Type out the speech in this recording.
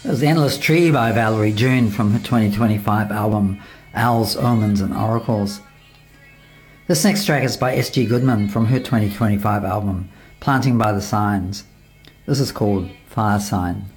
It was Endless Tree by Valerie June from her 2025 album Owls, Omens and Oracles. This next track is by S.G. Goodman from her 2025 album Planting by the Signs. This is called Fire Sign.